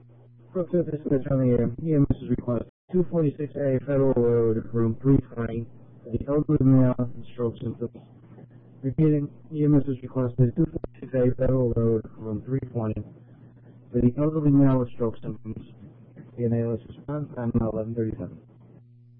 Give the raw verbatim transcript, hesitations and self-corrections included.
Brooklyn Dispatch on the air. E M S is request two forty-six A Federal Road, room three twenty, for the elderly male and stroke symptoms. Repeating, E M S is requested two forty-six A Federal Road, room three twenty, for the elderly male with stroke symptoms. D N A list response, time now eleven thirty-seven.